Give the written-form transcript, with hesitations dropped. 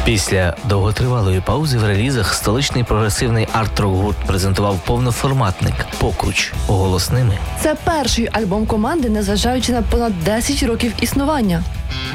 Після довготривалої паузи в релізах столичний прогресивний арт-рок-гурт презентував повноформатник «Покруч» голосними. Це перший альбом команди, незважаючи на понад 10 років існування.